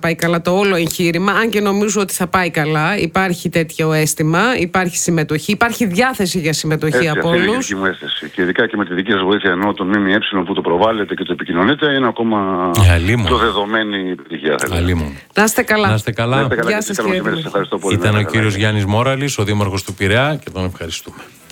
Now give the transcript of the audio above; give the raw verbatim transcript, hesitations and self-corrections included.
πάει καλά το όλο εγχείρημα, αν και νομίζω ότι θα πάει καλά. Υπάρχει τέτοιο αίσθημα, υπάρχει συμμετοχή, υπάρχει διάθεση για συμμετοχή Έτσι, από αυτή είναι η όλους. δική μου αίσθηση. Και ειδικά και με τη δική σας βοήθεια, ενώ τον ΜΜΕ που το προβάλλετε και το επικοινωνείτε, είναι ακόμα το δεδομένη επιτυχία. Να είστε καλά. Να είστε καλά. Γεια σας, κύριε. Ευχαριστώ πολύ. Ήταν ο κύριος Γιάννης Μόραλης, ο δήμαρχος του Πειραιά, και τον ευχαριστούμε.